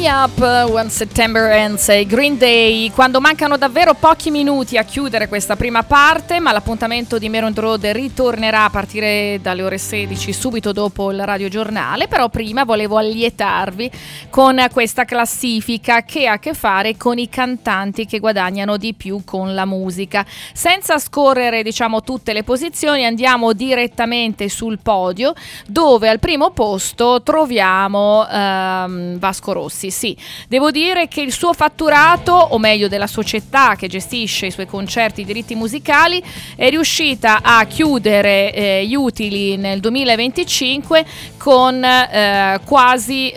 Me Up When September Ends, Green Day, quando mancano davvero pochi minuti a chiudere questa prima parte, ma l'appuntamento di Mare on the Road ritornerà a partire dalle ore 16 subito dopo il radiogiornale. Però prima volevo allietarvi con questa classifica che ha a che fare con i cantanti che guadagnano di più con la musica. Senza scorrere tutte le posizioni, andiamo direttamente sul podio, dove al primo posto troviamo Vasco Rossi. Sì, devo dire che il suo fatturato, o meglio della società che gestisce i suoi concerti, i diritti musicali, è riuscita a chiudere gli utili nel 2025 con quasi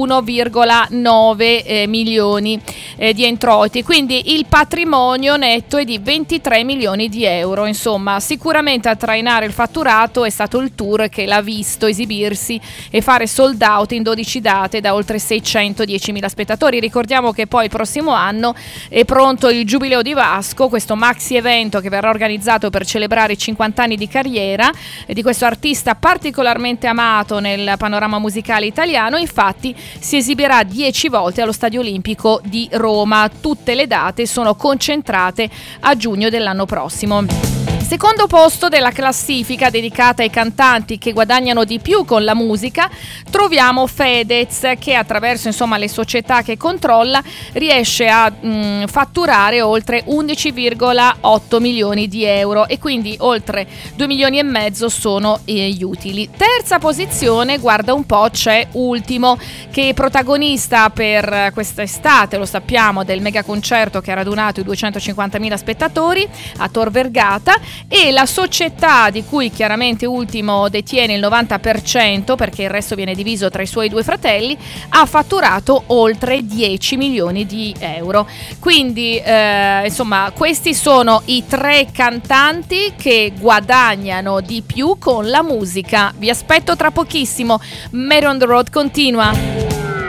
1,9 milioni di introiti, quindi il patrimonio netto è di 23 milioni di euro. Insomma, sicuramente a trainare il fatturato è stato il tour che l'ha visto esibirsi e fare sold out in 12 date da oltre 610.000 spettatori. Ricordiamo che poi il prossimo anno è pronto il Giubileo di Vasco, questo maxi evento che verrà organizzato per celebrare i 50 anni di carriera di questo artista particolarmente amato nel panorama musicale italiano. Infatti si esibirà 10 volte allo Stadio Olimpico di Roma. Tutte le date sono concentrate a giugno dell'anno prossimo. Secondo posto della classifica dedicata ai cantanti che guadagnano di più con la musica troviamo Fedez, che attraverso le società che controlla riesce a fatturare oltre 11,8 milioni di euro, e quindi oltre 2 milioni e mezzo sono gli utili. Terza posizione, guarda un po', c'è Ultimo, che è protagonista per quest'estate, lo sappiamo, del mega concerto che ha radunato i 250.000 spettatori a Tor Vergata, e la società di cui chiaramente Ultimo detiene il 90%, perché il resto viene diviso tra i suoi due fratelli, ha fatturato oltre 10 milioni di euro. Quindi questi sono i 3 cantanti che guadagnano di più con la musica. Vi aspetto tra pochissimo. Mare on the Road continua.